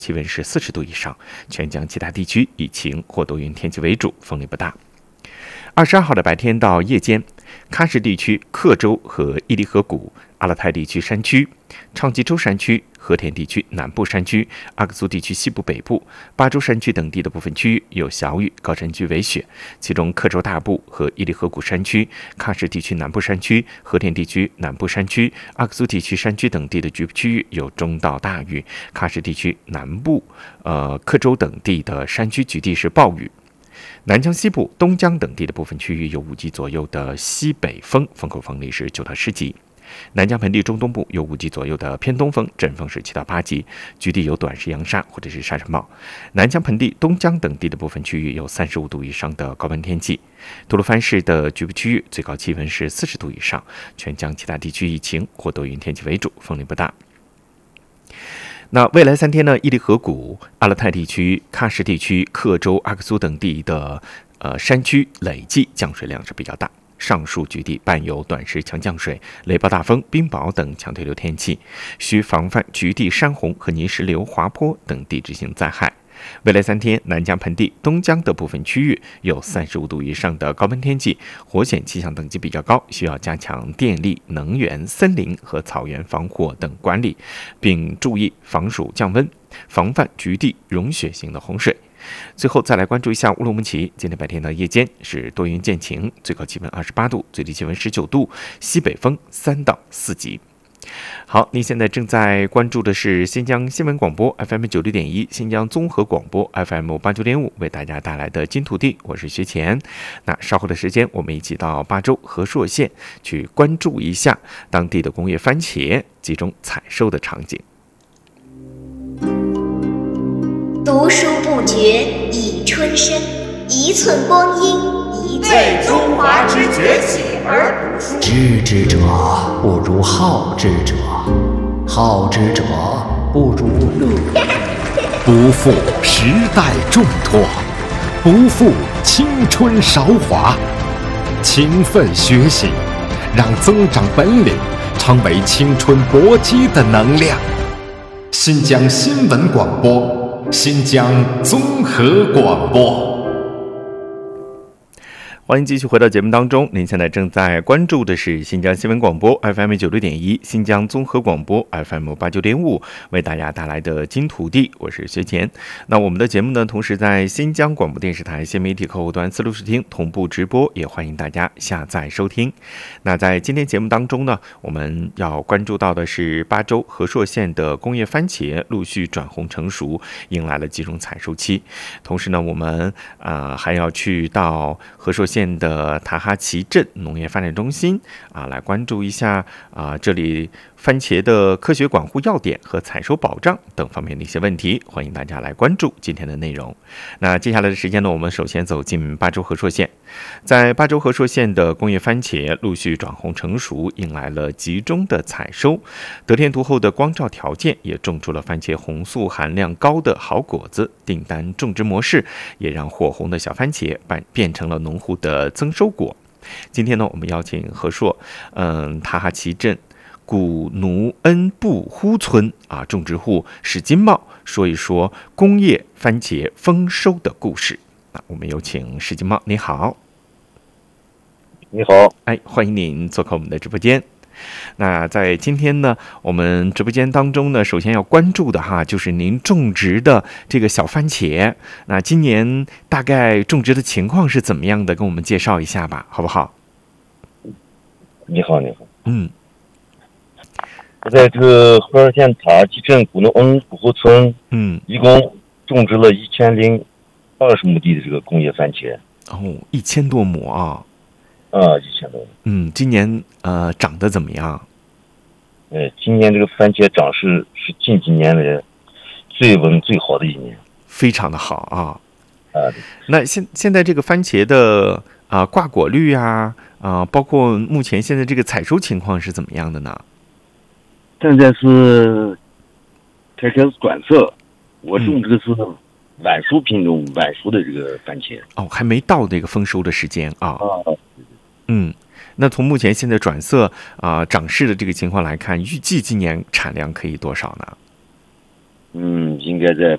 气温是40度以上，全江其他地区以晴或多云天气为主，风力不大。22号的白天到夜间，喀什地区克州和伊犁河谷、阿勒泰地区山区、昌吉州山区、和田地区南部山区、阿克苏地区西部北部、巴州山区等地的部分区域有小雨，高山区为雪。其中克州大部和伊犁河谷山区、喀什地区南部山区、和田地区南部山区、阿克苏地区山区等地的局部区域有中到大雨。喀什地区南部、克州等地的山区局地是暴雨。南江西部、东江等地的部分区域有5级左右的西北风，风口风力是9到10级。南江盆地中东部有5级左右的偏东风，阵风是7到8级，局地有短时扬沙或者是沙尘暴。南江盆地、东江等地的部分区域有35度以上的高温天气。吐鲁番市的局部区域最高气温是40度以上，全江其他地区以晴或多云天气为主，风力不大。那未来3天呢，伊犁河谷、阿勒泰地区、喀什地区、克州、阿克苏等地的山区累计降水量是比较大，上述局地伴有短时强降水、雷暴大风、冰雹等强对流天气，需防范局地山洪和泥石流、滑坡等地质性灾害。未来3天，南江盆地、东江的部分区域有35度以上的高温天气，火险气象等级比较高，需要加强电力、能源、森林和草原防火等管理，并注意防暑降温，防范局地融雪型的洪水。最后再来关注一下乌鲁木齐，今天白天到夜间是多云见晴，最高气温28度，最低气温19度，西北风3到4级。好，您现在正在关注的是新疆新闻广播 FM 96.1，新疆综合广播 FM 89.5为大家带来的金土地，我是薛前。那稍后的时间，我们一起到巴州和硕县去关注一下当地的工业番茄集中采收的场景。 读书不觉已春深，一寸光阴一为中华之崛起而读书。 知之者不如好之者，好之者不如乐。不负时代重托，不负青春韶华。勤奋学习，让增长本领成为青春搏击的能量。新疆新闻广播，新疆综合广播。 欢迎继续回到节目当中，您现在正在关注的是新疆新闻广播 FM 96.1，新疆综合广播 FM 89.5为大家带来的金土地，我是薛前。那我们的节目呢，同时在新疆广播电视台新媒体客户端460视听同步直播，也欢迎大家下载收听。那在今天节目当中呢，我们要关注到的是巴州和硕县的工业番茄陆续转红成熟，迎来了集中采收期。同时呢，我们还要去到和硕县的塔哈齐镇农业发展中心来关注一下这里番茄的科学管护要点和采收保障等方面的一些问题，欢迎大家来关注今天的内容。那接下来的时间呢，我们首先走进巴州和硕县。在巴州和硕县的工业番茄陆续转红成熟，迎来了集中的采收，得天独厚的光照条件也种出了番茄红素含量高的好果子，订单种植模式也让火红的小番茄变成了农户的增收果。今天呢，我们邀请和硕塔哈齐镇古努恩布呼村种植户史金茂说一说工业番茄丰收的故事。我们有请史金茂，你好。 你好， 欢迎您做客我们的直播间。那在今天呢，我们直播间当中呢，首先要关注的就是您种植的这个小番茄。那今年大概种植的情况是怎么样的？跟我们介绍一下吧，好不好？ 你好。我在这个和硕县塔哈齐镇古努恩布呼村，一共种植了1020亩地的这个工业番茄。 1000多亩啊。 1000多亩。 今年长得怎么样？ 今年这个番茄长势是近几年来最稳最好的一年， 非常的好啊。那现在这个番茄的挂果率包括目前现在这个采收情况是怎么样的呢？ 现在是才开始转色，我种植的是晚熟品种，晚熟的这个番茄。 还没到这个丰收的时间啊。那从目前现在转色长势的这个情况来看，预计今年产量可以多少呢？ 应该在